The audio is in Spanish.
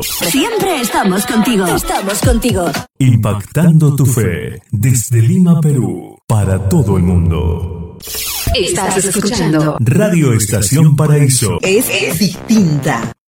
Siempre estamos contigo. Estamos contigo. Impactando tu fe desde Lima, Perú, para todo el mundo. Estás escuchando Radio Estación Paraíso. Es distinta.